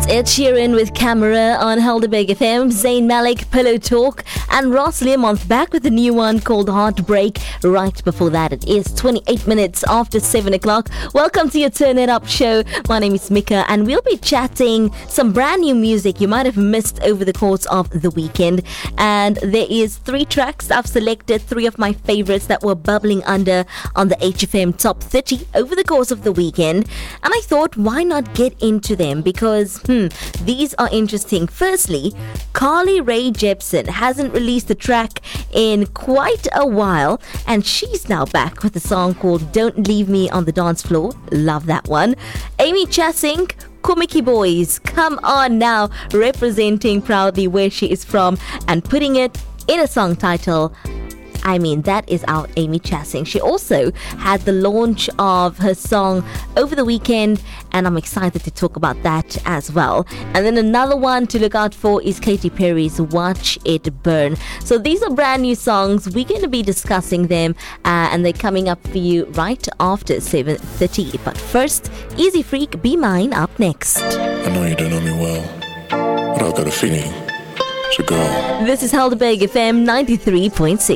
Ed Sheeran with Camera on Helderberg FM, Zayn Malik, Pillow Talk, and Ross Learmonth back with a new one called Heartbreak. Right before that, it is 28 minutes after 7 o'clock. Welcome to your Turn It Up show. My name is Mika, and we'll be chatting some brand new music you might have missed over the course of the weekend. And there is 3 tracks I've selected, 3 of my favorites that were bubbling under on the HFM Top 30 over the course of the weekend. And I thought, why not get into them? Because these are interesting. Firstly, Carly Rae Jepsen hasn't released a track in quite a while, and she's now back with a song called Don't Leave Me on the Dance Floor. Love that one. Amy Chasink, Komiki Boys, come on now, representing proudly where she is from and putting it in a song title. I mean, that is our Amy Chasink. She also had the launch of her song over the weekend, and I'm excited to talk about that as well. And then another one to look out for is Katy Perry's Watch It Burn. So these are brand new songs. We're going to be discussing them, and they're coming up for you right after 7:30. But first, Easy Freak, Be Mine up next. I know you don't know me well, but I've got a feeling it's a girl. This is Helderberg FM 93.6.